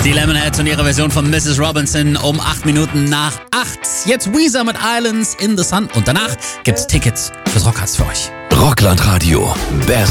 Die Lemonheads und ihre Version von Mrs. Robinson um 8 Minuten nach 8. Jetzt Weezer mit Islands in the Sun und danach gibt's Tickets fürs Rockharz für euch. Rockland Radio. Best